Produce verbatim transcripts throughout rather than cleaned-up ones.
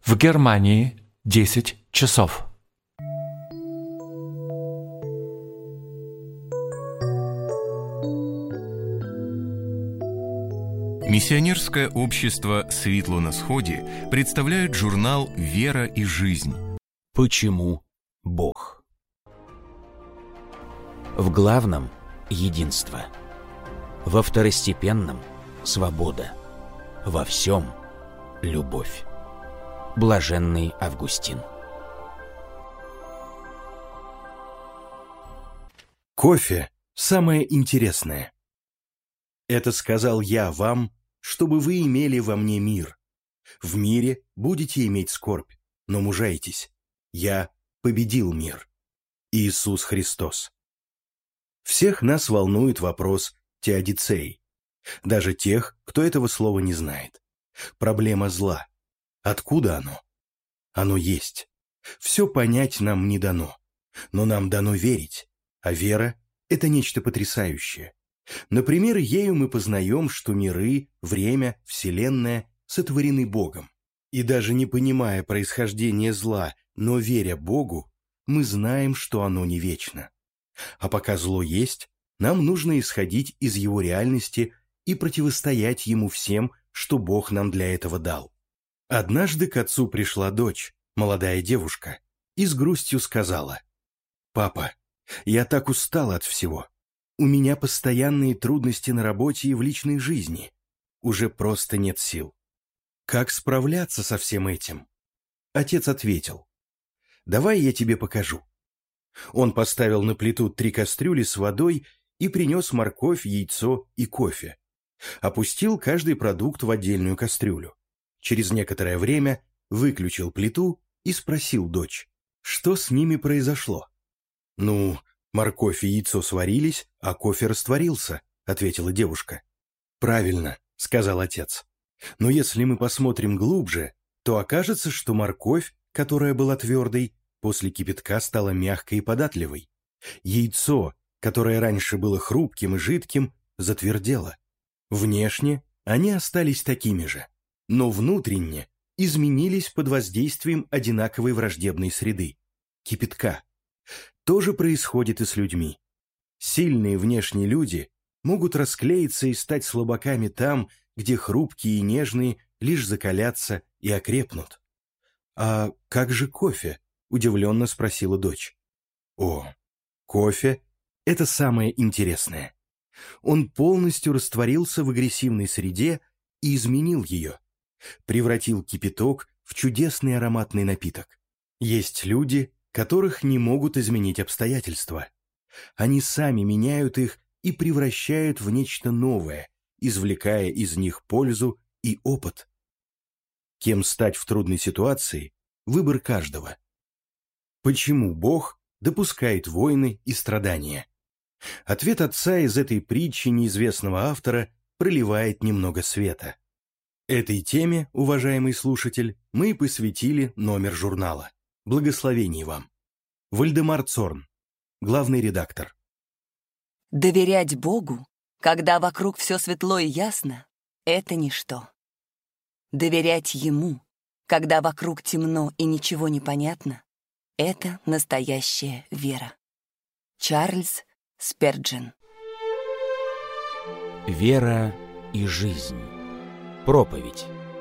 В Германии десять часов. Миссионерское общество «Светло на сходе» представляет журнал «Вера и жизнь». Почему Бог? В главном – единство. Во второстепенном – свобода. Во всем – любовь. Блаженный Августин. Кофе – самое интересное. Это сказал я вам, чтобы вы имели во мне мир. В мире будете иметь скорбь, но мужайтесь. Я победил мир. Иисус Христос. Всех нас волнует вопрос теодицеи. Даже тех, кто этого слова не знает. Проблема зла. Откуда оно? Оно есть. Все понять нам не дано. Но нам дано верить. А вера – это нечто потрясающее. Например, ею мы познаем, что миры, время, вселенная сотворены Богом. И даже не понимая происхождения зла, но веря Богу, мы знаем, что оно не вечно. А пока зло есть, нам нужно исходить из его реальности и противостоять ему всем, что Бог нам для этого дал. Однажды к отцу пришла дочь, молодая девушка, и с грустью сказала: «Папа, я так устала от всего. У меня постоянные трудности на работе и в личной жизни. Уже просто нет сил. Как справляться со всем этим?» Отец ответил: «Давай я тебе покажу». Он поставил на плиту три кастрюли с водой и принес морковь, яйцо и кофе. Опустил каждый продукт в отдельную кастрюлю. Через некоторое время выключил плиту и спросил дочь, что с ними произошло. «Ну, морковь и яйцо сварились, а кофе растворился», — ответила девушка. «Правильно», — сказал отец. «Но если мы посмотрим глубже, то окажется, что морковь, которая была твердой, после кипятка стала мягкой и податливой. Яйцо, которое раньше было хрупким и жидким, затвердело. Внешне они остались такими же, но внутренне изменились под воздействием одинаковой враждебной среды – кипятка. То же происходит и с людьми. Сильные внешние люди могут расклеиться и стать слабаками там, где хрупкие и нежные лишь закалятся и окрепнут. «А как же кофе?» – удивленно спросила дочь. «О, кофе – это самое интересное. Он полностью растворился в агрессивной среде и изменил ее. Превратил кипяток в чудесный ароматный напиток. Есть люди, которых не могут изменить обстоятельства. Они сами меняют их и превращают в нечто новое, извлекая из них пользу и опыт. Кем стать в трудной ситуации – выбор каждого. Почему Бог допускает войны и страдания? Ответ отца из этой притчи неизвестного автора проливает немного света. Этой теме, уважаемый слушатель, мы посвятили номер журнала. Благословений вам. Вальдемар Цорн, главный редактор. Доверять Богу, когда вокруг все светло и ясно, это ничто. Доверять Ему, когда вокруг темно и ничего не понятно, это настоящая вера. Чарльз Сперджин. Вера и жизнь. Проповедь.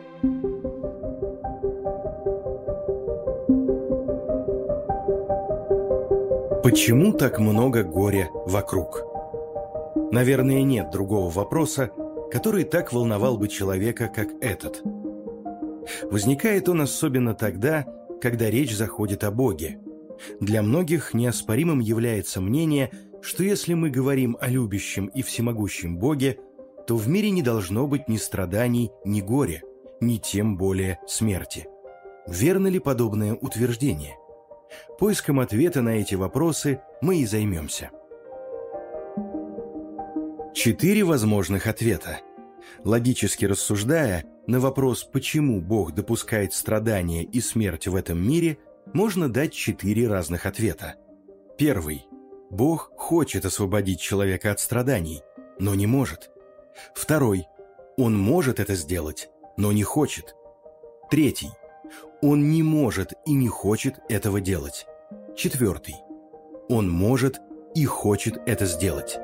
Почему так много горя вокруг? Наверное, нет другого вопроса, который так волновал бы человека, как этот. Возникает он особенно тогда, когда речь заходит о Боге. Для многих неоспоримым является мнение, что если мы говорим о любящем и всемогущем Боге, то в мире не должно быть ни страданий, ни горя, ни тем более смерти. Верно ли подобное утверждение? Поиском ответа на эти вопросы мы и займемся. Четыре возможных ответа. Логически рассуждая, на вопрос, почему Бог допускает страдания и смерть в этом мире, можно дать четыре разных ответа. Первый. Бог хочет освободить человека от страданий, но не может. Второй. Он может это сделать, но не хочет. Третий. Он не может и не хочет этого делать. Четвертый. Он может и хочет это сделать.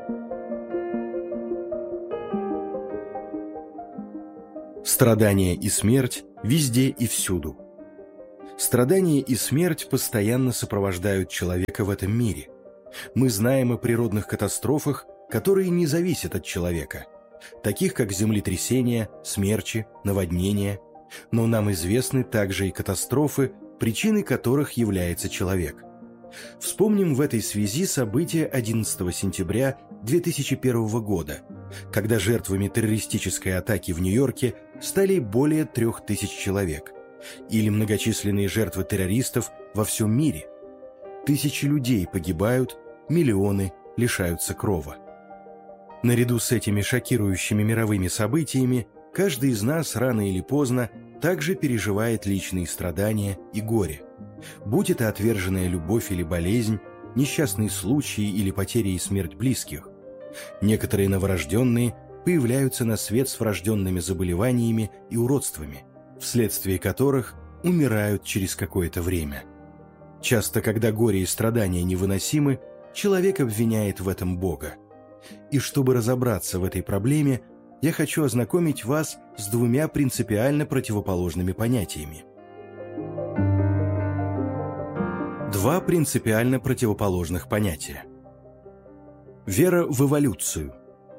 Страдания и смерть везде и всюду. Страдания и смерть постоянно сопровождают человека в этом мире. Мы знаем о природных катастрофах, которые не зависят от человека, таких как землетрясения, смерчи, наводнения. Но нам известны также и катастрофы, причиной которых является человек. Вспомним в этой связи события одиннадцатого сентября две тысячи первого года, когда жертвами террористической атаки в Нью-Йорке стали более трех тысяч человек, или многочисленные жертвы террористов во всем мире. Тысячи людей погибают, миллионы лишаются крова. Наряду с этими шокирующими мировыми событиями каждый из нас рано или поздно также переживает личные страдания и горе. Будь это отверженная любовь или болезнь, несчастные случаи или потеря и смерть близких. Некоторые новорожденные появляются на свет с врожденными заболеваниями и уродствами, вследствие которых умирают через какое-то время. Часто, когда горе и страдания невыносимы, человек обвиняет в этом Бога. И чтобы разобраться в этой проблеме, я хочу ознакомить вас с двумя принципиально противоположными понятиями. Два принципиально противоположных понятия. Вера в эволюцию.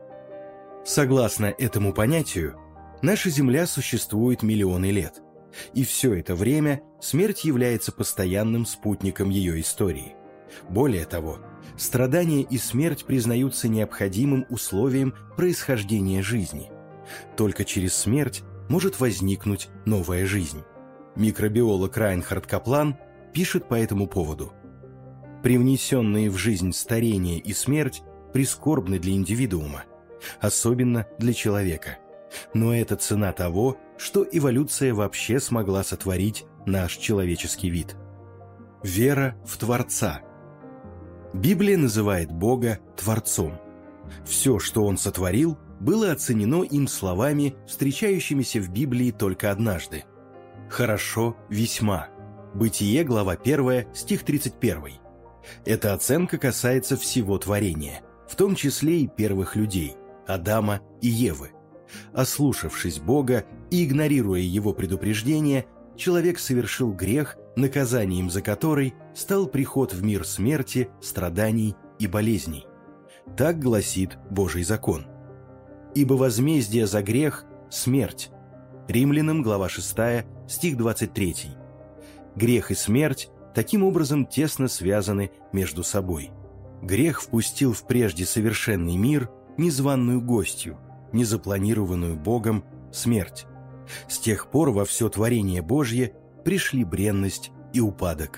Согласно этому понятию, наша Земля существует миллионы лет, и все это время смерть является постоянным спутником ее истории. Более того, страдания и смерть признаются необходимым условием происхождения жизни. Только через смерть может возникнуть новая жизнь. Микробиолог Райнхард Каплан пишет по этому поводу: «Привнесенные в жизнь старение и смерть прискорбны для индивидуума, особенно для человека. Но это цена того, что эволюция вообще смогла сотворить наш человеческий вид». Вера в Творца. Библия называет Бога Творцом. Все, что Он сотворил, было оценено им словами, встречающимися в Библии только однажды. «Хорошо, весьма». Бытие, глава первая, стих тридцать один. Эта оценка касается всего творения, в том числе и первых людей, Адама и Евы. Ослушавшись Бога и игнорируя Его предупреждения, человек совершил грех, наказанием за который стал приход в мир смерти, страданий и болезней. Так гласит Божий закон. «Ибо возмездие за грех – смерть». Римлянам, глава шестая, стих двадцать три. Грех и смерть таким образом тесно связаны между собой. Грех впустил в прежде совершенный мир незваную гостью, незапланированную Богом смерть. С тех пор во все творение Божье пришли бренность и упадок.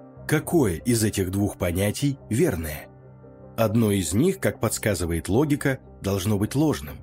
Какое из этих двух понятий верное? Одно из них, как подсказывает логика, должно быть ложным.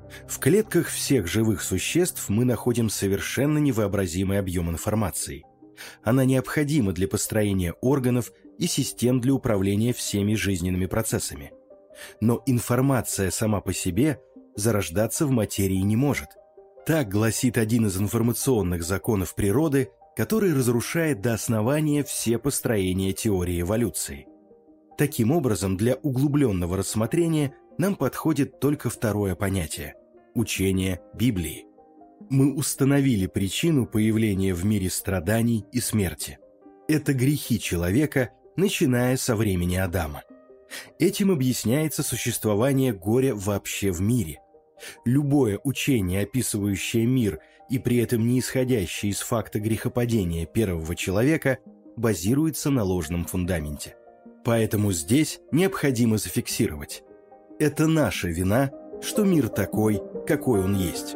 В клетках всех живых существ мы находим совершенно невообразимый объем информации. Она необходима для построения органов и систем для управления всеми жизненными процессами. Но информация сама по себе зарождаться в материи не может. Так гласит один из информационных законов природы, который разрушает до основания все построения теории эволюции. Таким образом, для углубленного рассмотрения нам подходит только второе понятие – учение Библии. Мы установили причину появления в мире страданий и смерти. Это грехи человека, начиная со времени Адама. Этим объясняется существование горя вообще в мире. Любое учение, описывающее мир и при этом не исходящее из факта грехопадения первого человека, базируется на ложном фундаменте. Поэтому здесь необходимо зафиксировать: это наша вина, что мир такой, какой он есть.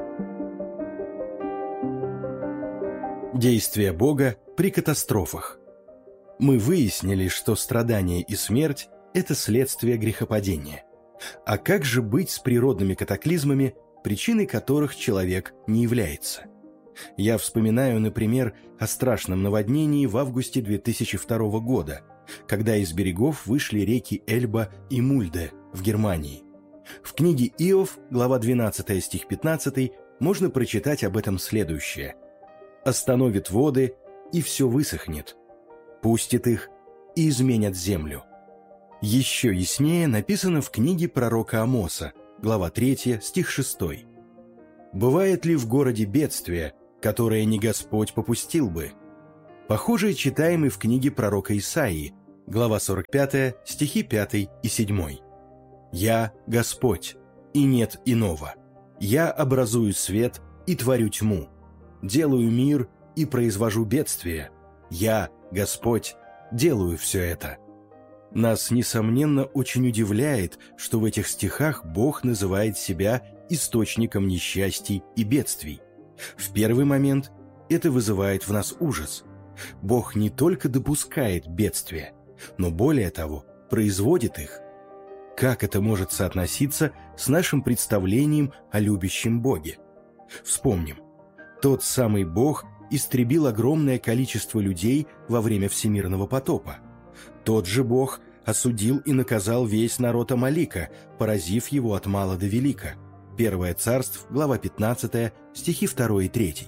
Действия Бога при катастрофах. Мы выяснили, что страдания и смерть – это следствие грехопадения. А как же быть с природными катаклизмами, причиной которых человек не является? Я вспоминаю, например, о страшном наводнении в августе две тысячи второго года, когда из берегов вышли реки Эльба и Мульде в Германии. В книге Иов, глава двенадцатая, стих пятнадцатый, можно прочитать об этом следующее. остановит воды, и все высохнет, пустит их и изменят землю». Еще яснее написано в книге пророка Амоса, глава третья, стих шестой. «Бывает ли в городе бедствие, которое не Господь попустил бы?» Похожее читаем и в книге пророка Исаии, глава сорок пятая, стихи пятый и седьмой. «Я Господь, и нет иного. Я образую свет и творю тьму, делаю мир и произвожу бедствие. Я, Господь, делаю все это». Нас, несомненно, очень удивляет, что в этих стихах Бог называет себя источником несчастий и бедствий. В первый момент это вызывает в нас ужас. Бог не только допускает бедствия, но более того, производит их. Как это может соотноситься с нашим представлением о любящем Боге? Вспомним. Тот самый Бог истребил огромное количество людей во время всемирного потопа. Тот же Бог осудил и наказал весь народ Амалика, поразив его от мала до велика. Первое Царств, глава пятнадцатая, стихи второй и третий.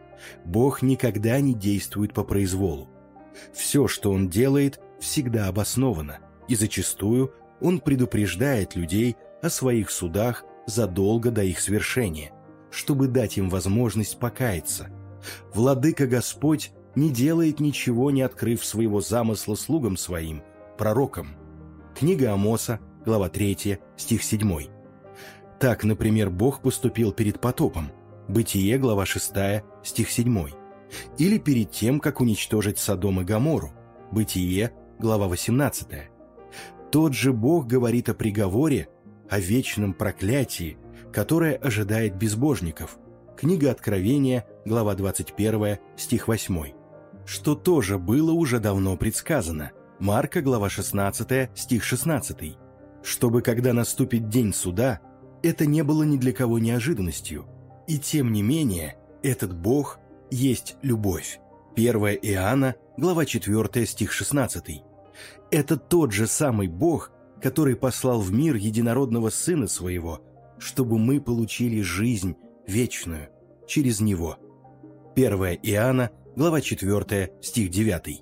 Бог никогда не действует по произволу. Все, что Он делает, всегда обосновано, и зачастую Он предупреждает людей о своих судах задолго до их свершения, чтобы дать им возможность покаяться. Владыка Господь не делает ничего, не открыв своего замысла слугам своим, пророкам. Книга Амоса, глава третья, стих седьмой. Так, например, Бог поступил перед потопом. Бытие, глава шестая, стих седьмой. Или перед тем, как уничтожить Содом и Гоморру. Бытие, глава восемнадцатая. Тот же Бог говорит о приговоре, о вечном проклятии, которое ожидает безбожников. Книга Откровения, глава двадцать первая, стих восьмой. Что тоже было уже давно предсказано. Марка, глава шестнадцатая, стих шестнадцатый. Чтобы, когда наступит день суда, это не было ни для кого неожиданностью. И тем не менее, этот Бог есть любовь. первое Иоанна, глава четвёртая, стих шестнадцатый. Это тот же самый Бог, который послал в мир единородного Сына Своего, чтобы мы получили жизнь вечную через Него. первое Иоанна, глава четвёртая, стих девятый.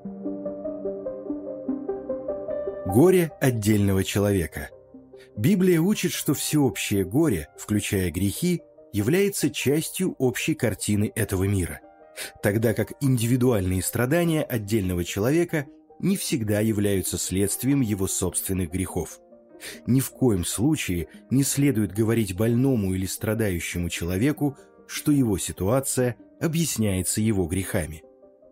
Горе отдельного человека. Библия учит, что всеобщее горе, включая грехи, является частью общей картины этого мира, тогда как индивидуальные страдания отдельного человека не всегда являются следствием его собственных грехов. Ни в коем случае не следует говорить больному или страдающему человеку, что его ситуация объясняется его грехами.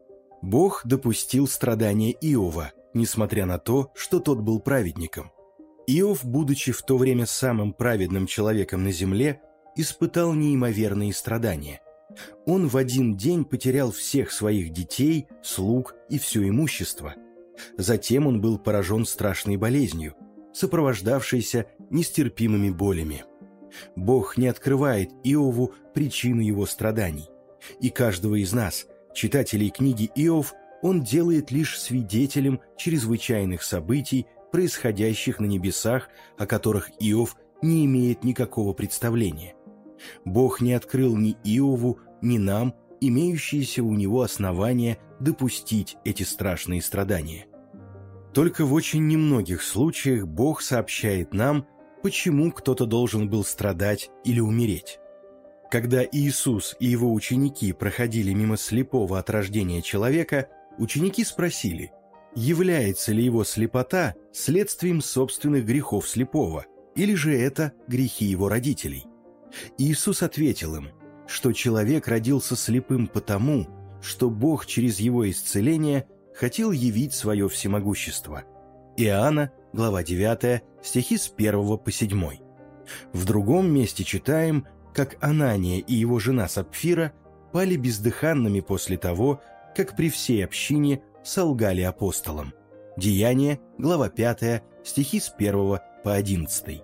Бог допустил страдания Иова, несмотря на то, что тот был праведником. Иов, будучи в то время самым праведным человеком на земле, испытал неимоверные страдания. Он в один день потерял всех своих детей, слуг и все имущество. Затем он был поражен страшной болезнью, сопровождавшейся нестерпимыми болями. Бог не открывает Иову причину его страданий, и каждого из нас, читателей книги Иов, он делает лишь свидетелем чрезвычайных событий, происходящих на небесах, о которых Иов не имеет никакого представления. Бог не открыл ни Иову, ни нам имеющиеся у него основания допустить эти страшные страдания. Только в очень немногих случаях Бог сообщает нам, почему кто-то должен был страдать или умереть. Когда Иисус и его ученики проходили мимо слепого от рождения человека, ученики спросили, является ли его слепота следствием собственных грехов слепого, или же это грехи его родителей. Иисус ответил им, что человек родился слепым потому, что Бог через его исцеление хотел явить свое всемогущество. Иоанна, глава девятая, стихи с первого по седьмой. В другом месте читаем, как Анания и его жена Сапфира пали бездыханными после того, как при всей общине солгали апостолам. Деяния, глава пятая, стихи с первого по одиннадцатый.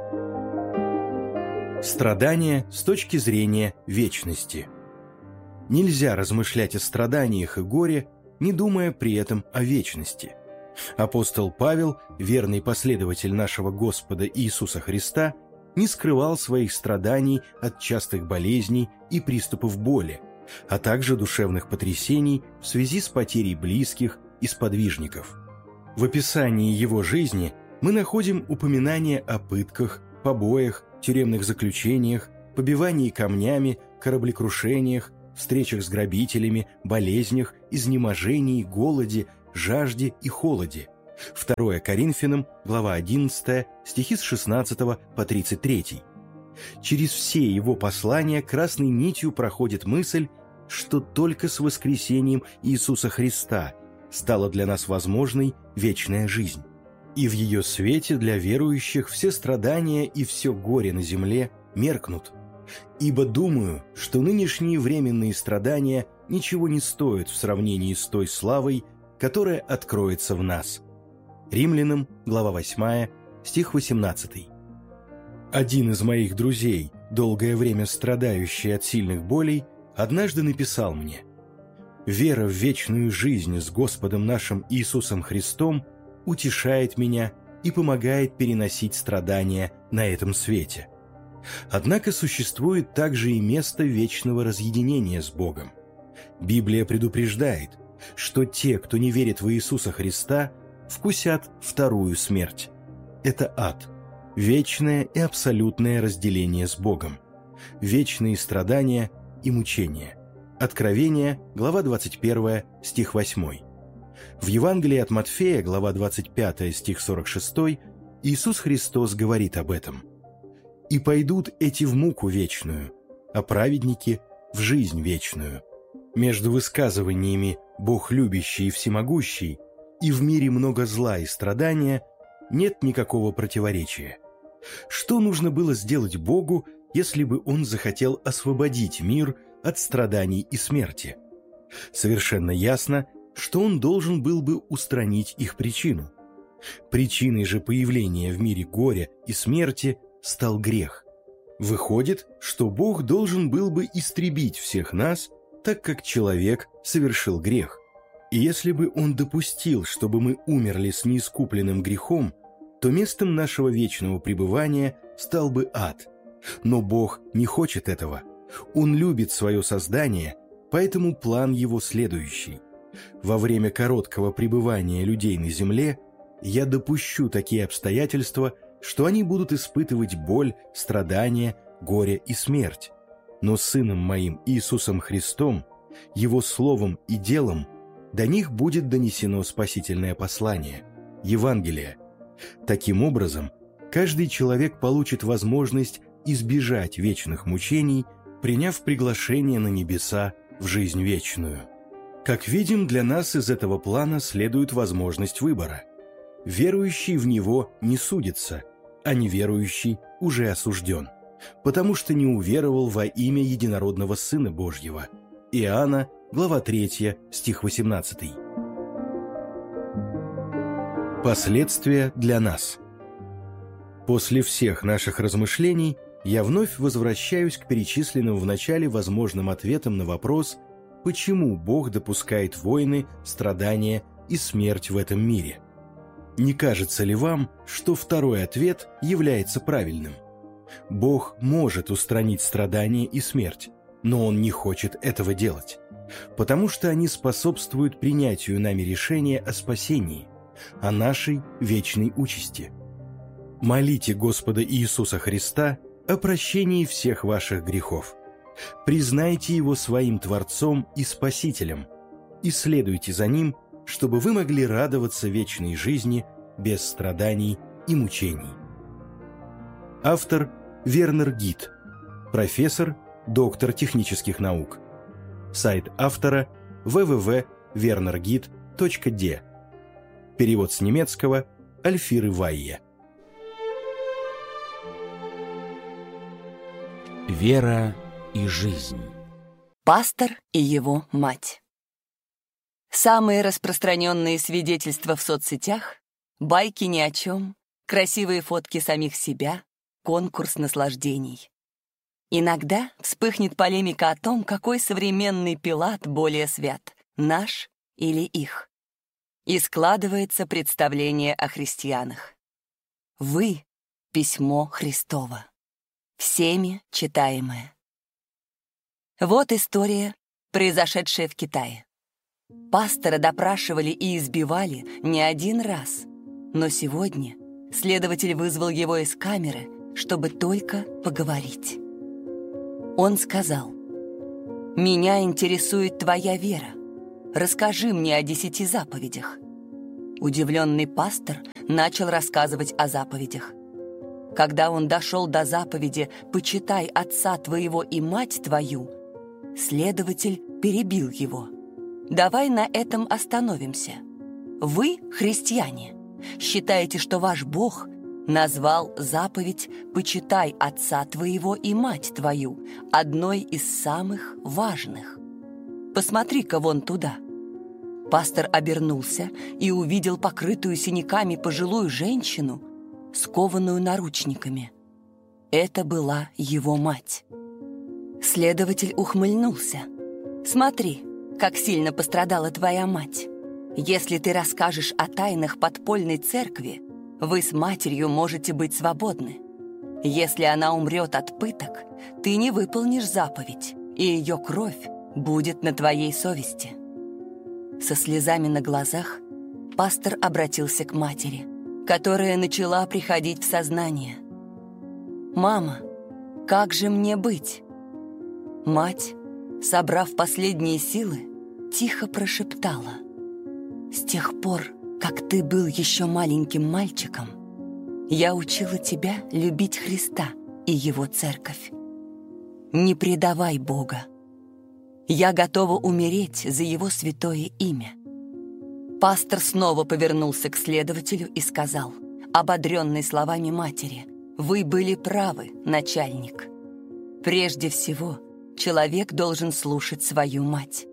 Страдания с точки зрения вечности. Нельзя размышлять о страданиях и горе, не думая при этом о вечности. Апостол Павел, верный последователь нашего Господа Иисуса Христа, не скрывал своих страданий от частых болезней и приступов боли, а также душевных потрясений в связи с потерей близких и сподвижников. В описании его жизни мы находим упоминания о пытках, побоях, тюремных заключениях, побивании камнями, кораблекрушениях, встречах с грабителями, болезнях, изнеможении, голоде, жажде и холоде. второе Коринфянам, глава одиннадцатая, стихи с шестнадцатого по тридцать третий. Через все его послания красной нитью проходит мысль, что только с воскресением Иисуса Христа стала для нас возможной вечная жизнь. И в ее свете для верующих все страдания и все горе на земле меркнут. Ибо думаю, что нынешние временные страдания ничего не стоят в сравнении с той славой, которая откроется в нас. Римлянам, глава восьмая, стих восемнадцатый. Один из моих друзей, долгое время страдающий от сильных болей, однажды написал мне: «Вера в вечную жизнь с Господом нашим Иисусом Христом утешает меня и помогает переносить страдания на этом свете. Однако существует также и место вечного разъединения с Богом. Библия предупреждает, что те, кто не верит в Иисуса Христа, вкусят вторую смерть. Это ад, вечное и абсолютное разделение с Богом, вечные страдания и мучения». Откровение, глава двадцать первая, стих восьмой. В Евангелии от Матфея, глава двадцать пятая, стих сорок шестой, Иисус Христос говорит об этом. «И пойдут эти в муку вечную, а праведники в жизнь вечную». Между высказываниями «Бог любящий и всемогущий» и «в мире много зла и страдания» нет никакого противоречия. Что нужно было сделать Богу, если бы Он захотел освободить мир от страданий и смерти? Совершенно ясно, что Он должен был бы устранить их причину. Причиной же появления в мире горя и смерти стал грех. Выходит, что Бог должен был бы истребить всех нас, так как человек совершил грех. И если бы Он допустил, чтобы мы умерли с неискупленным грехом, то местом нашего вечного пребывания стал бы ад. Но Бог не хочет этого. Он любит свое создание, поэтому план его следующий. Во время короткого пребывания людей на земле я допущу такие обстоятельства, что они будут испытывать боль, страдания, горе и смерть. Но Сыном Моим Иисусом Христом, Его Словом и делом до них будет донесено спасительное послание, Евангелие. Таким образом, каждый человек получит возможность избежать вечных мучений, приняв приглашение на небеса в жизнь вечную. Как видим, для нас из этого плана следует возможность выбора. Верующий в него не судится, а неверующий уже осужден, потому что не уверовал во имя единородного Сына Божьего. Иоанна, глава третья, стих восемнадцатый. Последствия для нас. После всех наших размышлений я вновь возвращаюсь к перечисленным в начале возможным ответам на вопрос, почему Бог допускает войны, страдания и смерть в этом мире. Не кажется ли вам, что второй ответ является правильным? Бог может устранить страдания и смерть, но Он не хочет этого делать, потому что они способствуют принятию нами решения о спасении, о нашей вечной участи. Молите Господа Иисуса Христа о прощении всех ваших грехов. Признайте Его своим Творцом и Спасителем и следуйте за Ним, чтобы вы могли радоваться вечной жизни без страданий и мучений. Автор Вернер Гит, профессор, доктор технических наук. Сайт автора дабл ю дабл ю дабл ю точка вернер гит точка ди. Перевод с немецкого Альфиры Вайе. Вера и жизнь. Пастор и его мать. Самые распространенные свидетельства в соцсетях — байки ни о чем, красивые фотки самих себя, конкурс наслаждений. Иногда вспыхнет полемика о том, какой современный Пилат более свят — наш или их. И складывается представление о христианах. Вы — письмо Христово, всеми читаемое. Вот история произошедшее в Китае. Пастора допрашивали и избивали не один раз, но сегодня следователь вызвал его из камеры, чтобы только поговорить. Он сказал: «Меня интересует твоя вера. Расскажи мне о десяти заповедях». Удивленный пастор начал рассказывать о заповедях. Когда он дошел до заповеди «Почитай отца твоего и мать твою», следователь перебил его. «Давай на этом остановимся. Вы, христиане, считаете, что ваш Бог назвал заповедь «Почитай отца твоего и мать твою» одной из самых важных. Посмотри-ка вон туда». Пастор обернулся и увидел покрытую синяками пожилую женщину, скованную наручниками. Это была его мать. Следователь ухмыльнулся. «Смотри, как сильно пострадала твоя мать. Если ты расскажешь о тайнах подпольной церкви, вы с матерью можете быть свободны. Если она умрет от пыток, ты не выполнишь заповедь, и ее кровь будет на твоей совести». Со слезами на глазах пастор обратился к матери, которая начала приходить в сознание. «Мама, как же мне быть?» Мать, собрав последние силы, тихо прошептала: «С тех пор, как ты был еще маленьким мальчиком, я учила тебя любить Христа и Его церковь. Не предавай Бога. Я готова умереть за Его святое имя». Пастор снова повернулся к следователю и сказал, ободренный словами матери: «Вы были правы, начальник. Прежде всего, человек должен слушать свою мать».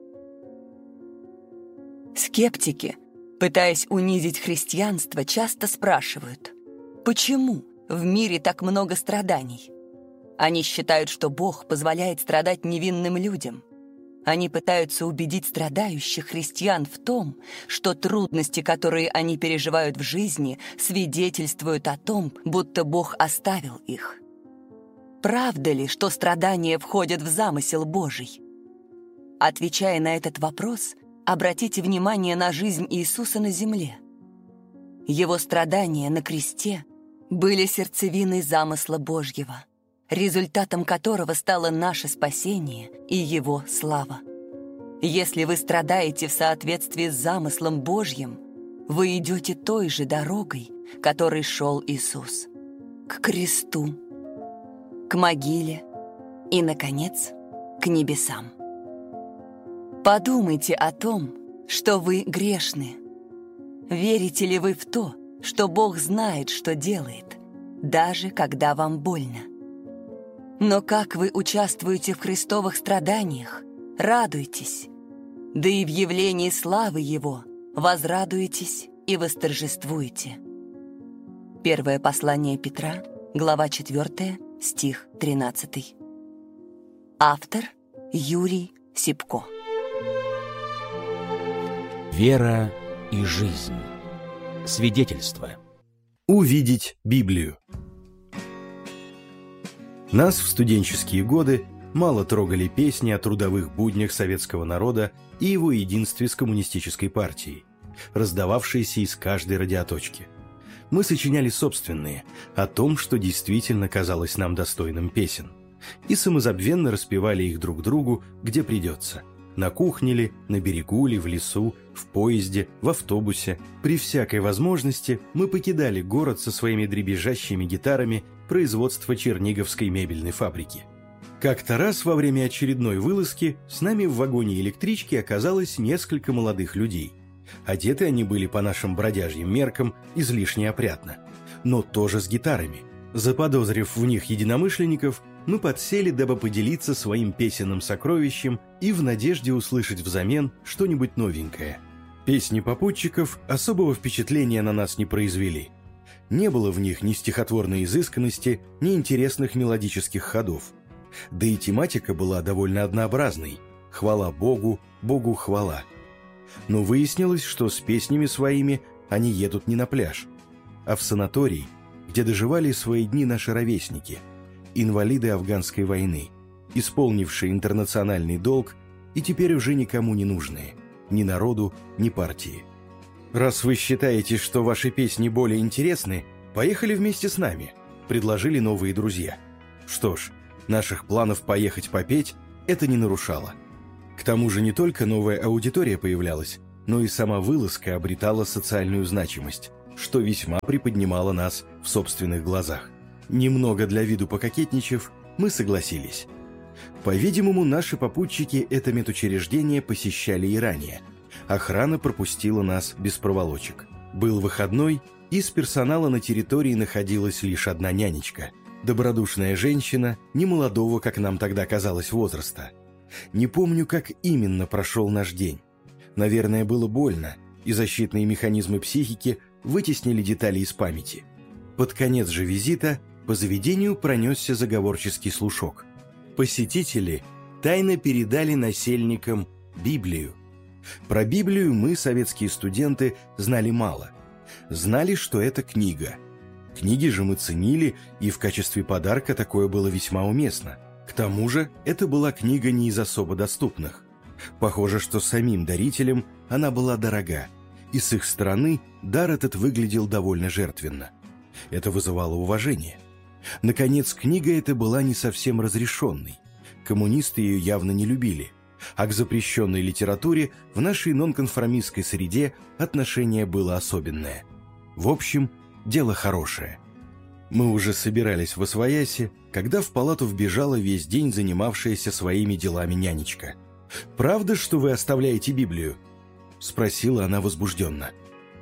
Скептики, пытаясь унизить христианство, часто спрашивают: почему в мире так много страданий? Они считают, что Бог позволяет страдать невинным людям. Они пытаются убедить страдающих христиан в том, что трудности, которые они переживают в жизни, свидетельствуют о том, будто Бог оставил их. Правда ли, что страдания входят в замысел Божий? Отвечая на этот вопрос, обратите внимание на жизнь Иисуса на земле. Его страдания на кресте были сердцевиной замысла Божьего, результатом которого стало наше спасение и Его слава. Если вы страдаете в соответствии с замыслом Божьим, вы идете той же дорогой, которой шел Иисус, к кресту, к могиле и, наконец, к небесам. Подумайте о том, что вы грешны. Верите ли вы в то, что Бог знает, что делает, даже когда вам больно? Но как вы участвуете в христовых страданиях, радуйтесь, да и в явлении славы Его возрадуетесь и восторжествуете. Первое послание Петра, глава четвёртая, стих тринадцатый. Автор Юрий Сипко. Вера и жизнь. Свидетельство. Увидеть Библию. Нас в студенческие годы мало трогали песни о трудовых буднях советского народа и его единстве с коммунистической партией, раздававшиеся из каждой радиоточки. Мы сочиняли собственные, о том, что действительно казалось нам достойным песен, и самозабвенно распевали их друг другу, где придется. На кухне ли, на берегу ли, в лесу, в поезде, в автобусе. При всякой возможности мы покидали город со своими дребезжащими гитарами производства Черниговской мебельной фабрики. Как-то раз во время очередной вылазки с нами в вагоне электрички оказалось несколько молодых людей. Одеты они были по нашим бродяжьим меркам излишне опрятно, но тоже с гитарами. Заподозрив в них единомышленников, мы подсели, дабы поделиться своим песенным сокровищем и в надежде услышать взамен что-нибудь новенькое. Песни попутчиков особого впечатления на нас не произвели. Не было в них ни стихотворной изысканности, ни интересных мелодических ходов. Да и тематика была довольно однообразной. Хвала Богу, Богу хвала. Но выяснилось, что с песнями своими они едут не на пляж, а в санаторий, где доживали свои дни наши ровесники, инвалиды афганской войны, исполнившие интернациональный долг и теперь уже никому не нужные, ни народу, ни партии. «Раз вы считаете, что ваши песни более интересны, поехали вместе с нами», — предложили новые друзья. Что ж, наших планов поехать попеть это не нарушало. К тому же не только новая аудитория появлялась, но и сама вылазка обретала социальную значимость, что весьма приподнимало нас в собственных глазах. Немного для виду пококетничав, мы согласились. По-видимому, наши попутчики это медучреждение посещали и ранее. Охрана пропустила нас без проволочек. Был выходной, и с персонала на территории находилась лишь одна нянечка. Добродушная женщина, немолодого, как нам тогда казалось, возраста. Не помню, как именно прошел наш день. Наверное, было больно, и защитные механизмы психики вытеснили детали из памяти. Под конец же визита по заведению пронесся заговорческий слушок. Посетители тайно передали насельникам Библию. Про Библию мы, советские студенты, знали мало. Знали, что это книга. Книги же мы ценили, и в качестве подарка такое было весьма уместно. К тому же, это была книга не из особо доступных. Похоже, что самим дарителям она была дорога, и с их стороны дар этот выглядел довольно жертвенно. Это вызывало уважение. Наконец, книга эта была не совсем разрешенной. Коммунисты ее явно не любили, а к запрещенной литературе в нашей нонконформистской среде отношение было особенное. В общем, дело хорошее. Мы уже собирались в освояси, когда в палату вбежала весь день занимавшаяся своими делами нянечка. «Правда, что вы оставляете Библию?» — спросила она возбужденно.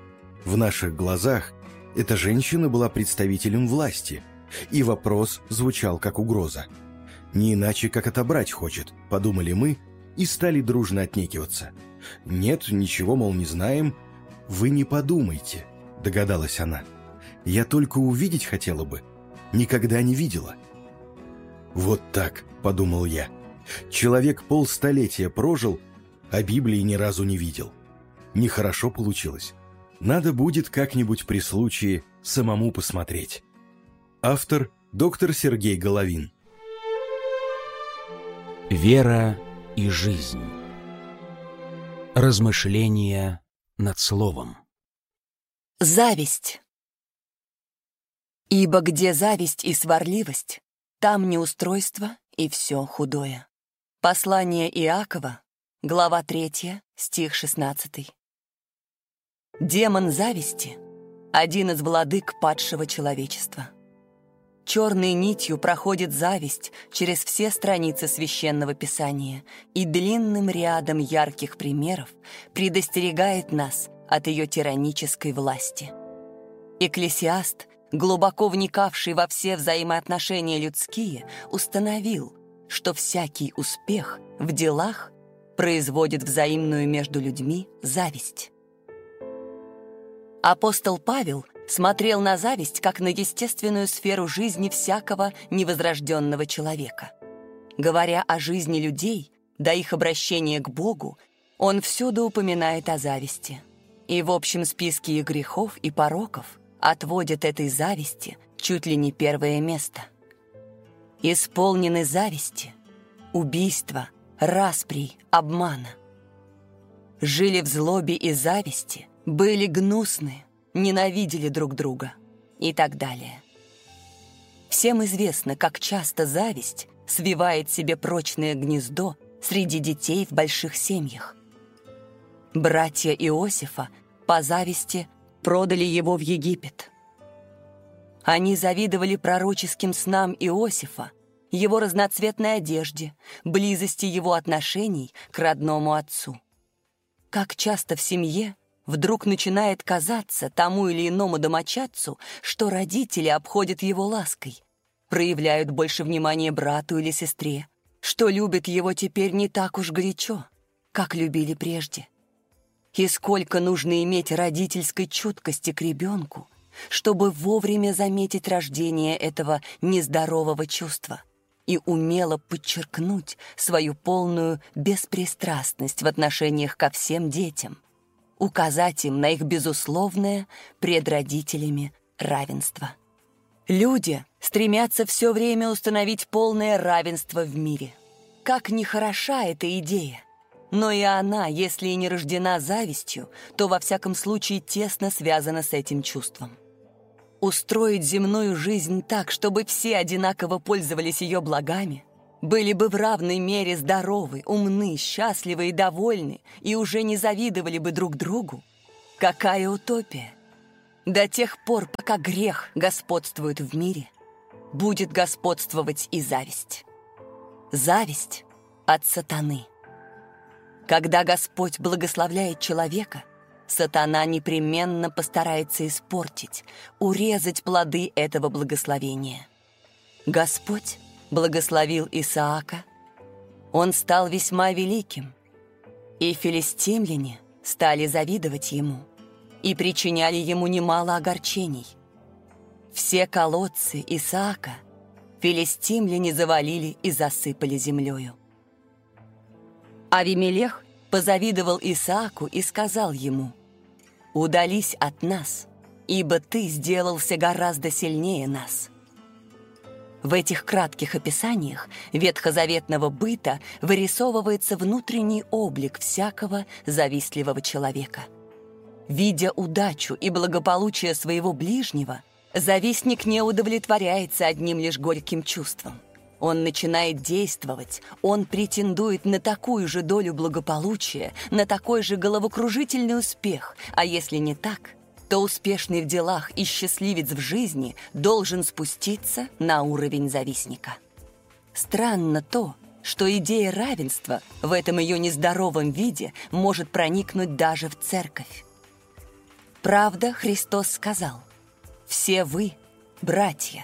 В наших глазах эта женщина была представителем власти, и вопрос звучал как угроза. «Не иначе, как отобрать хочет», — подумали мы, и стали дружно отнекиваться. «Нет, ничего, мол, не знаем». «Вы не подумайте», — догадалась она. «Я только увидеть хотела бы. Никогда не видела». «Вот так», — подумал я. «Человек полстолетия прожил, а Библии ни разу не видел. Нехорошо получилось. Надо будет как-нибудь при случае самому посмотреть». Автор — доктор Сергей Головин. Вера и жизнь. Размышления над словом. Зависть. Ибо где зависть и сварливость, там неустройство и все худое. Послание Иакова, глава третья, стих шестнадцатый. Демон зависти — один из владык падшего человечества. Черной нитью проходит зависть через все страницы Священного Писания и длинным рядом ярких примеров предостерегает нас от ее тиранической власти. Экклесиаст, глубоко вникавший во все взаимоотношения людские, установил, что всякий успех в делах производит взаимную между людьми зависть. Апостол Павел смотрел на зависть как на естественную сферу жизни всякого невозрожденного человека. Говоря о жизни людей, до их обращения к Богу, он всюду упоминает о зависти. И в общем списке их грехов и пороков отводит этой зависти чуть ли не первое место. Исполнены зависти, убийства, расприй, обмана. Жили в злобе и зависти, были гнусны, ненавидели друг друга и так далее. Всем известно, как часто зависть свивает себе прочное гнездо среди детей в больших семьях. Братья Иосифа по зависти продали его в Египет. Они завидовали пророческим снам Иосифа, его разноцветной одежде, близости его отношений к родному отцу. Как часто в семье вдруг начинает казаться тому или иному домочадцу, что родители обходят его лаской, проявляют больше внимания брату или сестре, что любят его теперь не так уж горячо, как любили прежде. И сколько нужно иметь родительской чуткости к ребенку, чтобы вовремя заметить рождение этого нездорового чувства и умело подчеркнуть свою полную беспристрастность в отношениях ко всем детям, указать им на их безусловное пред родителями равенство. Люди стремятся все время установить полное равенство в мире. Как ни хороша эта идея, но и она, если и не рождена завистью, то во всяком случае тесно связана с этим чувством. Устроить земную жизнь так, чтобы все одинаково пользовались ее благами, были бы в равной мере здоровы, умны, счастливы и довольны, и уже не завидовали бы друг другу. Какая утопия! До тех пор, пока грех господствует в мире, будет господствовать и зависть. Зависть от сатаны. Когда Господь благословляет человека, сатана непременно постарается испортить, урезать плоды этого благословения. Господь благословил Исаака, он стал весьма великим, и филистимляне стали завидовать ему и причиняли ему немало огорчений. Все колодцы Исаака филистимляне завалили и засыпали землею. Авимелех позавидовал Исааку и сказал ему: «Удались от нас, ибо ты сделался гораздо сильнее нас». В этих кратких описаниях ветхозаветного быта вырисовывается внутренний облик всякого завистливого человека. Видя удачу и благополучие своего ближнего, завистник не удовлетворяется одним лишь горьким чувством. Он начинает действовать, он претендует на такую же долю благополучия, на такой же головокружительный успех, а если не так, то успешный в делах и счастливец в жизни должен спуститься на уровень завистника. Странно то, что идея равенства в этом ее нездоровом виде может проникнуть даже в церковь. Правда, Христос сказал: «Все вы – братья».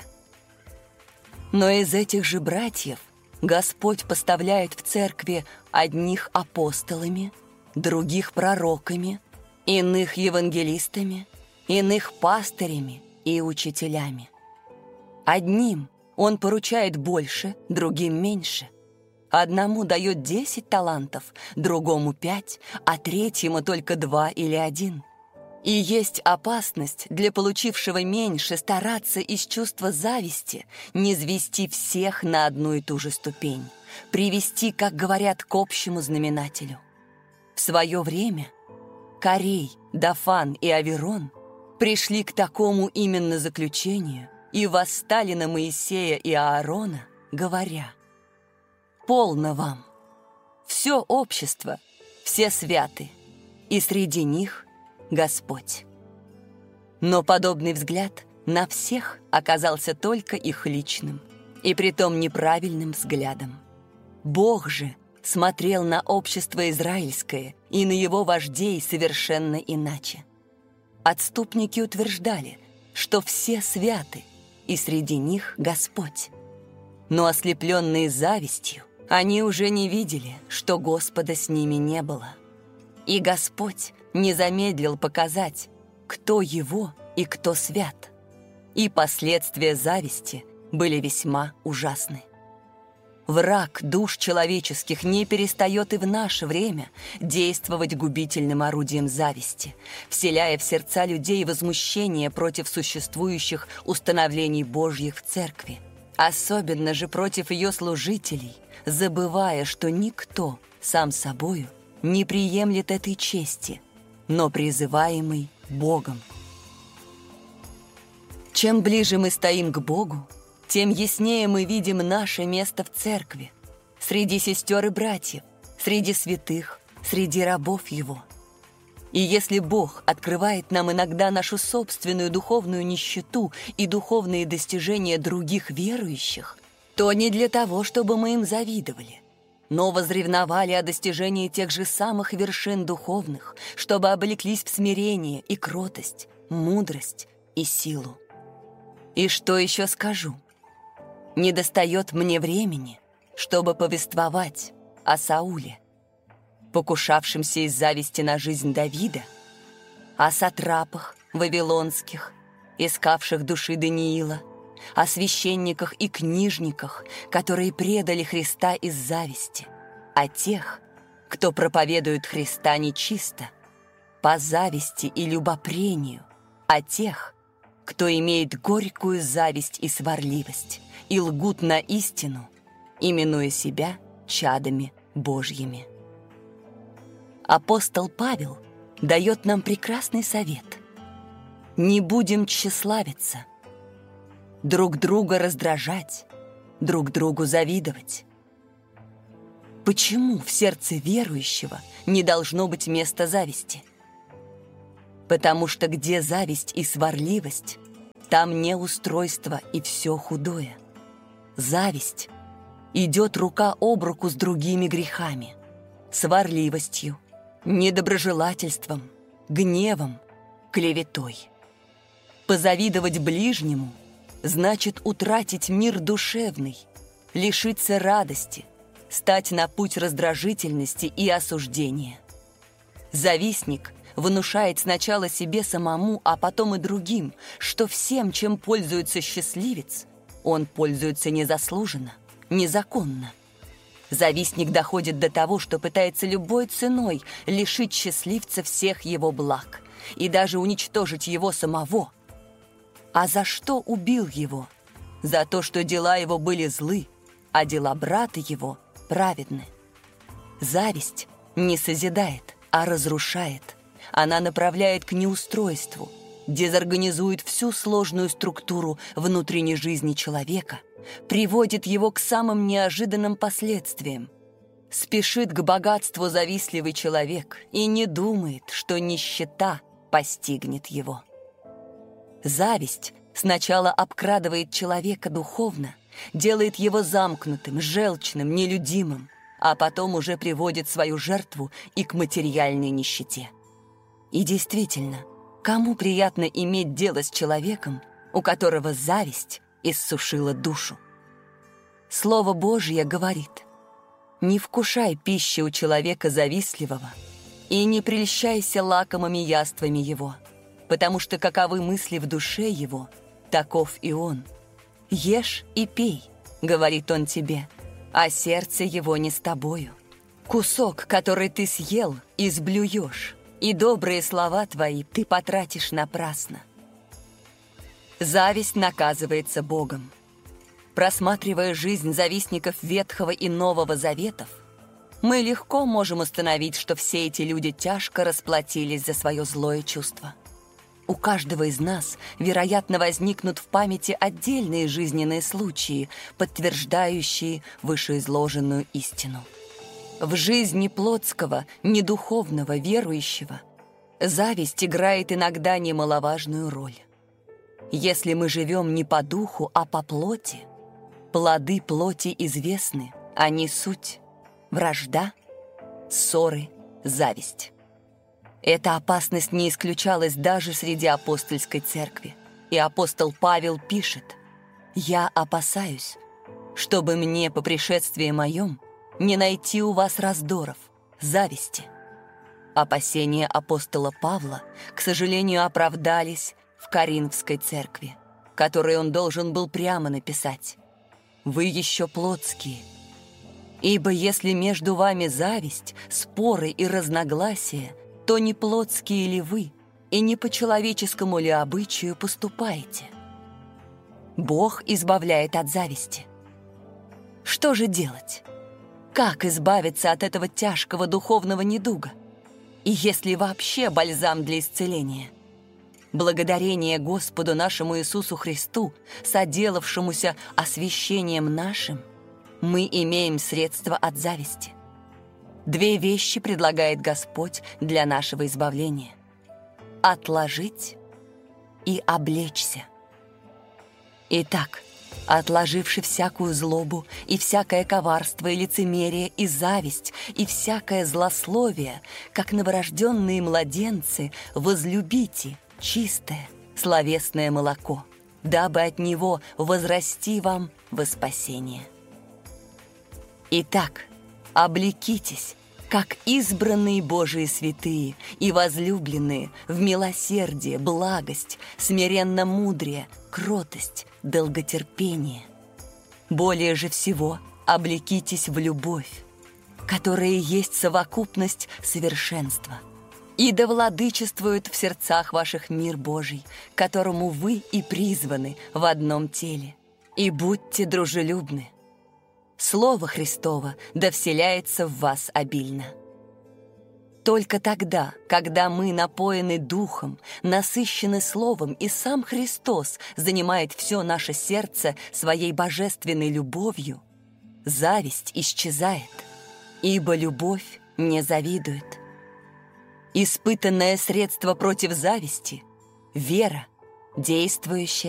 Но из этих же братьев Господь поставляет в церкви одних апостолами, других пророками, иных евангелистами, иных пастырями и учителями. Одним Он поручает больше, другим меньше. Одному дает десять талантов, другому пять, а третьему только два или один. И есть опасность для получившего меньше стараться из чувства зависти не звести всех на одну и ту же ступень, привести, как говорят, к общему знаменателю. В свое время Корей, Дафан и Аверон пришли к такому именно заключению и восстали на Моисея и Аарона, говоря: «Полно вам! Все общество, все святы, и среди них Господь». Но подобный взгляд на всех оказался только их личным, и притом неправильным взглядом. Бог же смотрел на общество израильское и на его вождей совершенно иначе. Отступники утверждали, что все святы, и среди них Господь. Но ослепленные завистью, они уже не видели, что Господа с ними не было. И Господь не замедлил показать, кто Его и кто свят. И последствия зависти были весьма ужасны. Враг душ человеческих не перестает и в наше время действовать губительным орудием зависти, вселяя в сердца людей возмущение против существующих установлений Божьих в церкви, особенно же против ее служителей, забывая, что никто сам собою не приемлет этой чести, но призываемый Богом. Чем ближе мы стоим к Богу, тем яснее мы видим наше место в церкви, среди сестер и братьев, среди святых, среди рабов Его. И если Бог открывает нам иногда нашу собственную духовную нищету и духовные достижения других верующих, то не для того, чтобы мы им завидовали, но возревновали о достижении тех же самых вершин духовных, чтобы облеклись в смирение и кротость, мудрость и силу. И что еще скажу? Недостает мне времени, чтобы повествовать о Сауле, покушавшемся из зависти на жизнь Давида, о сатрапах вавилонских, искавших души Даниила, о священниках и книжниках, которые предали Христа из зависти, о тех, кто проповедует Христа нечисто, по зависти и любопрению, о тех, кто имеет горькую зависть и сварливость, и лгут на истину, именуя себя чадами Божьими. Апостол Павел дает нам прекрасный совет. Не будем тщеславиться, друг друга раздражать, друг другу завидовать. Почему в сердце верующего не должно быть места зависти? Потому что где зависть и сварливость, там неустройство и все худое. Зависть идет рука об руку с другими грехами, сварливостью, недоброжелательством, гневом, клеветой. Позавидовать ближнему значит утратить мир душевный, лишиться радости, стать на путь раздражительности и осуждения. Завистник внушает сначала себе самому, а потом и другим, что всем, чем пользуется счастливец, он пользуется незаслуженно, незаконно. Завистник доходит до того, что пытается любой ценой лишить счастливца всех его благ и даже уничтожить его самого. А за что убил его? За то, что дела его были злы, а дела брата его праведны. Зависть не созидает, а разрушает. Она направляет к неустройству, дезорганизует всю сложную структуру внутренней жизни человека, приводит его к самым неожиданным последствиям. Спешит к богатству завистливый человек и не думает, что нищета постигнет его. Зависть сначала обкрадывает человека духовно, делает его замкнутым, желчным, нелюдимым, а потом уже приводит свою жертву и к материальной нищете. И действительно, кому приятно иметь дело с человеком, у которого зависть иссушила душу? Слово Божье говорит: «Не вкушай пищи у человека завистливого и не прельщайся лакомыми яствами его, потому что каковы мысли в душе его, таков и он. Ешь и пей, — говорит он тебе, — а сердце его не с тобою. Кусок, который ты съел, изблюешь, и добрые слова твои ты потратишь напрасно». Зависть наказывается Богом. Просматривая жизнь завистников Ветхого и Нового Заветов, мы легко можем установить, что все эти люди тяжко расплатились за свое злое чувство. У каждого из нас, вероятно, возникнут в памяти отдельные жизненные случаи, подтверждающие вышеизложенную истину. В жизни плотского, недуховного верующего зависть играет иногда немаловажную роль. Если мы живем не по духу, а по плоти, плоды плоти известны, они суть вражда, ссоры, зависть. Эта опасность не исключалась даже среди апостольской церкви. И апостол Павел пишет: «Я опасаюсь, чтобы мне по пришествии моем не найти у вас раздоров, зависти». Опасения апостола Павла, к сожалению, оправдались в Коринфской церкви, которой он должен был прямо написать: «Вы еще плотские. Ибо если между вами зависть, споры и разногласия, то не плотские ли вы, и не по человеческому ли обычаю поступаете?» Бог избавляет от зависти. Что же делать? Как избавиться от этого тяжкого духовного недуга? И есть ли вообще бальзам для исцеления? Благодарение Господу нашему Иисусу Христу, соделавшемуся освящением нашим, мы имеем средства от зависти. Две вещи предлагает Господь для нашего избавления: отложить и облечься. Итак, отложивши всякую злобу и всякое коварство и лицемерие и зависть и всякое злословие, как новорожденные младенцы, возлюбите чистое словесное молоко, дабы от него возрасти вам во спасение. Итак, облекитесь, как избранные Божии святые и возлюбленные, в милосердие, благость, смиренно-мудрие, кротость, долготерпение. Более же всего облекитесь в любовь, которая есть совокупность совершенства. И да владычествует в сердцах ваших мир Божий, которому вы и призваны в одном теле. И будьте дружелюбны. Слово Христово да вселяется в вас обильно. Только тогда, когда мы напоены Духом, насыщены Словом, и сам Христос занимает все наше сердце своей божественной любовью, зависть исчезает, ибо любовь не завидует. Испытанное средство против зависти — вера, действующая